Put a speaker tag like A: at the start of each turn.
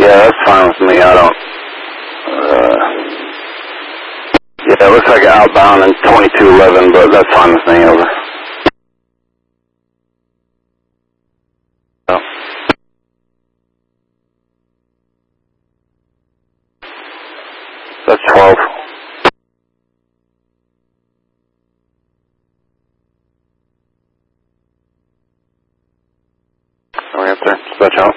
A: Yeah, that's fine with me. I don't... yeah, it looks like outbound in 2211, but that's fine with me. Over. Oh. That's 12. Are we up there? Dispatch out.